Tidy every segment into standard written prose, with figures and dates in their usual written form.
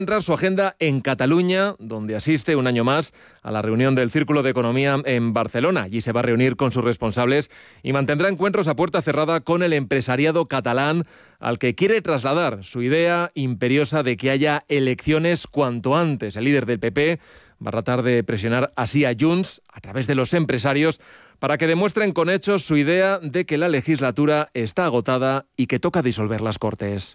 Centrar su agenda en Cataluña, donde asiste un año más a la reunión del Círculo de Economía en Barcelona. Allí se va a reunir con sus responsables y mantendrá encuentros a puerta cerrada con el empresariado catalán, al que quiere trasladar su idea imperiosa de que haya elecciones cuanto antes. El líder del PP va a tratar de presionar así a Junts, a través de los empresarios, para que demuestren con hechos su idea de que la legislatura está agotada y que toca disolver las Cortes.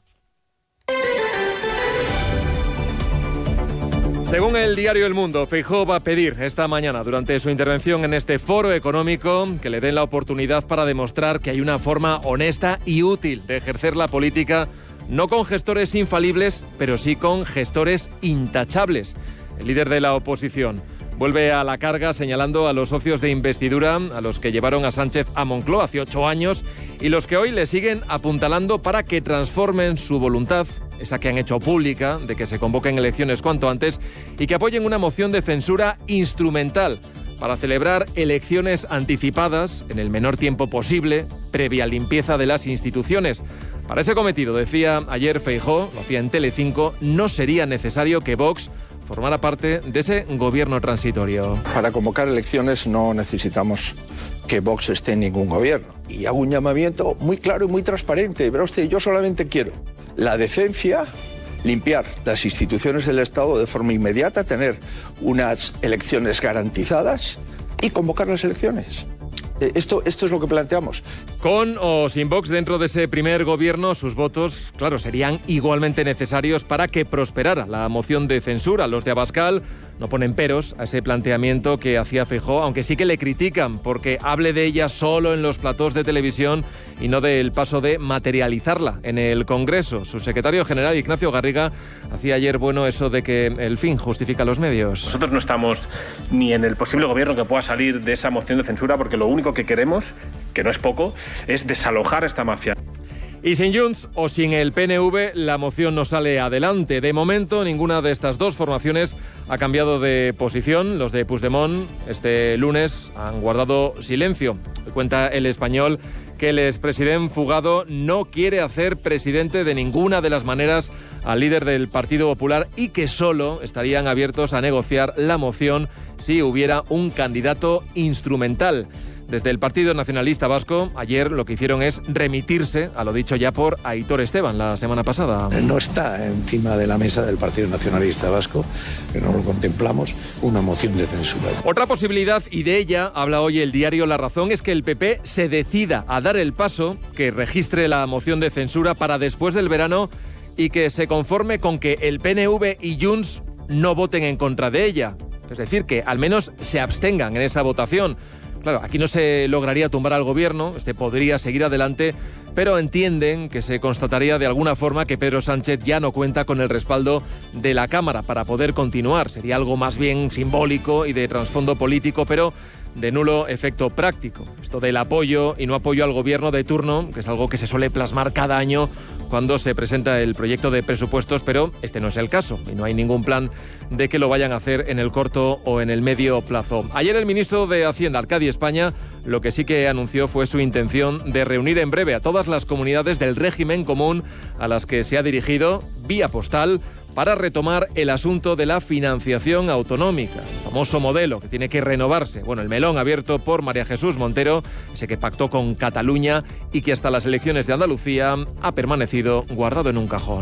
Según el diario El Mundo, Feijóo va a pedir esta mañana, durante su intervención en este foro económico, que le den la oportunidad para demostrar que hay una forma honesta y útil de ejercer la política, no con gestores infalibles, pero sí con gestores intachables. El líder de la oposición vuelve a la carga señalando a los socios de investidura, a los que llevaron a Sánchez a Moncloa hace 8 años y los que hoy le siguen apuntalando para que transformen su voluntad, esa que han hecho pública, de que se convoquen elecciones cuanto antes y que apoyen una moción de censura instrumental para celebrar elecciones anticipadas en el menor tiempo posible, previa limpieza de las instituciones. Para ese cometido, decía ayer Feijóo, lo hacía en Telecinco, no sería necesario que Vox formara parte de ese gobierno transitorio. Para convocar elecciones no necesitamos que Vox esté en ningún gobierno. Y hago un llamamiento muy claro y muy transparente. Verá usted, yo solamente quiero la decencia, limpiar las instituciones del Estado de forma inmediata, tener unas elecciones garantizadas y convocar las elecciones. Esto es lo que planteamos. Con o sin Vox dentro de ese primer gobierno, sus votos, claro, serían igualmente necesarios para que prosperara la moción de censura. Los de Abascal no ponen peros a ese planteamiento que hacía Feijóo, aunque sí que le critican porque hable de ella solo en los platós de televisión y no del paso de materializarla en el Congreso. Su secretario general, Ignacio Garriga, hacía ayer bueno eso de que el fin justifica los medios. Nosotros no estamos ni en el posible gobierno que pueda salir de esa moción de censura, porque lo único que queremos, que no es poco, es desalojar esta mafia. Y sin Junts o sin el PNV, la moción no sale adelante. De momento, ninguna de estas dos formaciones ha cambiado de posición. Los de Puigdemont este lunes han guardado silencio. Cuenta El Español que el expresidente fugado no quiere hacer presidente de ninguna de las maneras al líder del Partido Popular y que solo estarían abiertos a negociar la moción si hubiera un candidato instrumental. Desde el Partido Nacionalista Vasco, ayer lo que hicieron es remitirse a lo dicho ya por Aitor Esteban la semana pasada. No está encima de la mesa del Partido Nacionalista Vasco, que no lo contemplamos, una moción de censura. Otra posibilidad, y de ella habla hoy el diario La Razón, es que el PP se decida a dar el paso, que registre la moción de censura para después del verano y que se conforme con que el PNV y Junts no voten en contra de ella. Es decir, que al menos se abstengan en esa votación. Claro, aquí no se lograría tumbar al gobierno, podría seguir adelante, pero entienden que se constataría de alguna forma que Pedro Sánchez ya no cuenta con el respaldo de la Cámara para poder continuar. Sería algo más bien simbólico y de trasfondo político, pero de nulo efecto práctico. Esto del apoyo y no apoyo al gobierno de turno, que es algo que se suele plasmar cada año cuando se presenta el proyecto de presupuestos, pero este no es el caso y no hay ningún plan de que lo vayan a hacer en el corto o en el medio plazo. Ayer el ministro de Hacienda, Arcadi España, lo que sí que anunció fue su intención de reunir en breve a todas las comunidades del régimen común a las que se ha dirigido vía postal para retomar el asunto de la financiación autonómica, el famoso modelo que tiene que renovarse. Bueno, el melón abierto por María Jesús Montero, ese que pactó con Cataluña y que hasta las elecciones de Andalucía ha permanecido guardado en un cajón.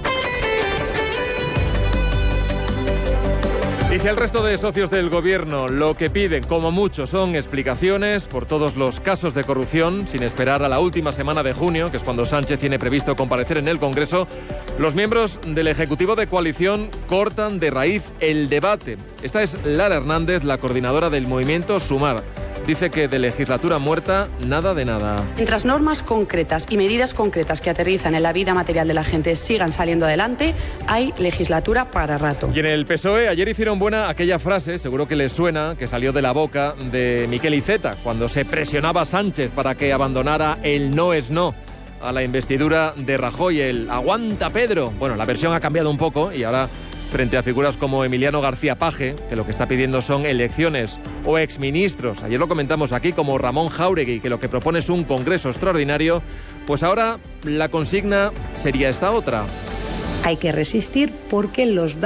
Y si el resto de socios del gobierno lo que piden, como mucho, son explicaciones por todos los casos de corrupción, sin esperar a la última semana de junio, que es cuando Sánchez tiene previsto comparecer en el Congreso, los miembros del Ejecutivo de coalición cortan de raíz el debate. Esta es Lara Hernández, la coordinadora del movimiento Sumar. Dice que de legislatura muerta, nada de nada. Mientras normas concretas y medidas concretas que aterrizan en la vida material de la gente sigan saliendo adelante, hay legislatura para rato. Y en el PSOE ayer hicieron buena aquella frase, seguro que les suena, que salió de la boca de Miquel Iceta, cuando se presionaba a Sánchez para que abandonara el no es no a la investidura de Rajoy, el aguanta Pedro. Bueno, la versión ha cambiado un poco y ahora, frente a figuras como Emiliano García Paje, que lo que está pidiendo son elecciones, o exministros, ayer lo comentamos aquí, como Ramón Jáuregui, que lo que propone es un congreso extraordinario, pues ahora la consigna sería esta otra. Hay que resistir porque los